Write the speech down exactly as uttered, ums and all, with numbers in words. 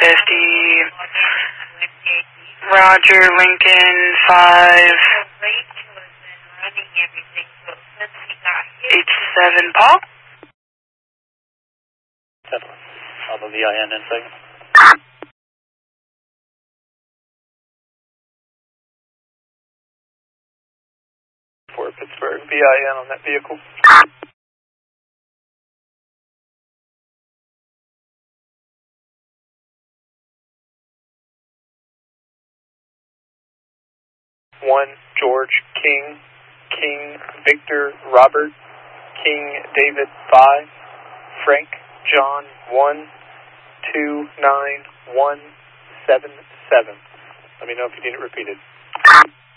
fifty. Roger, Lincoln, five. H seven, Paul. seven. I'll have a V I N in a second. For Pittsburgh, V I N on that vehicle. One, George, King, King, Victor, Robert, King, David, five, Frank, John, one, two, nine, one, seven, seven. Let me know if you need it repeated.